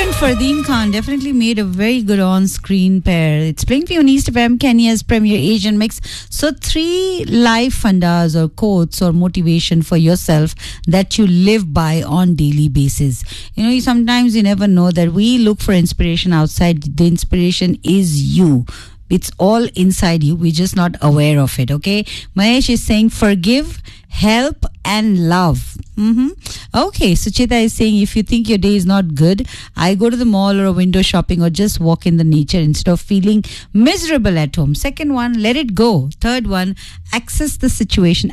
and Fardeen Khan definitely made a very good on-screen pair. It's playing for you on East FM, Kenya's premier Asian mix. So 3 life fundas or quotes or motivation for yourself that you live by on daily basis. You know, sometimes you never know that we look for inspiration outside. The inspiration is you. It's all inside you. We're just not aware of it, okay? Mahesh is saying forgive, help, and love. Okay, Suchita is saying if you think your day is not good, I go to the mall or a window shopping or just walk in the nature instead of feeling miserable at home. Second one, let it go. Third one, assess the situation,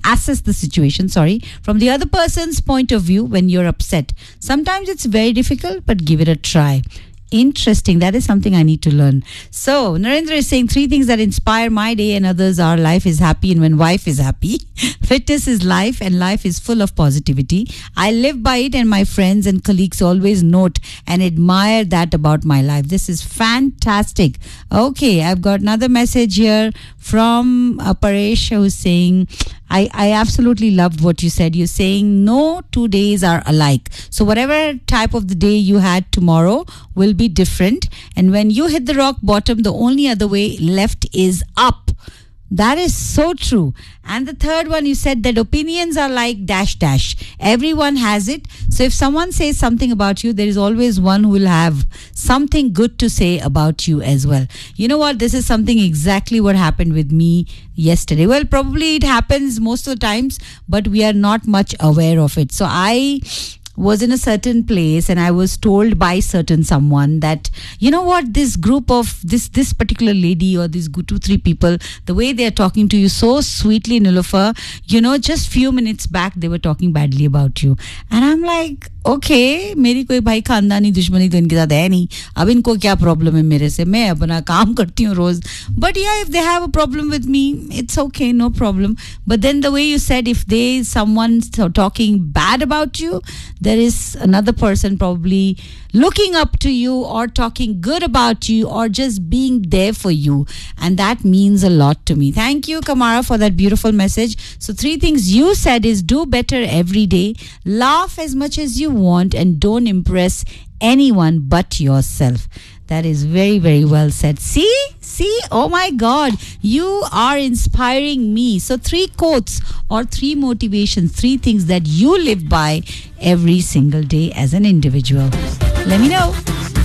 from the other person's point of view when you're upset. Sometimes it's very difficult, but give it a try. Interesting. That is something I need to learn. So, Narendra is saying 3 things that inspire my day and others are life is happy and when wife is happy. Fitness is life and life is full of positivity. I live by it and my friends and colleagues always note and admire that about my life. This is fantastic. Okay, I've got another message here from Paresh who's saying, I absolutely loved what you said. You're saying no 2 days are alike. So whatever type of the day you had tomorrow will be different. And when you hit the rock bottom, the only other way left is up. That is so true. And the third one, you said that opinions are like dash dash. Everyone has it. So if someone says something about you, there is always one who will have something good to say about you as well. You know what? This is something exactly what happened with me yesterday. Well, probably it happens most of the times, but we are not much aware of it. So I was in a certain place and I was told by certain someone that, you know what, this group of this particular lady or these 2-3 people, the way they are talking to you so sweetly, Nilofer, you know, just few minutes back they were talking badly about you. And I'm like, okay, मेरी कोई भाई खानदानी दुश्मनी तो इनके साथ है नहीं. अब इनको क्या प्रॉब्लम है मेरे से? मैं अपना काम करती हूँ रोज. But yeah, if they have a problem with me, it's okay, no problem. But then the way you said, if someone's talking bad about you, there is another person probably looking up to you or talking good about you or just being there for you. And that means a lot to me. Thank you, Kamara, for that beautiful message. So 3 things you said is do better every day, laugh as much as you want, and don't impress anyone but yourself. That is very, very well said. See, oh my God, you are inspiring me. So 3 quotes or 3 motivations, 3 things that you live by every single day as an individual. Let me know.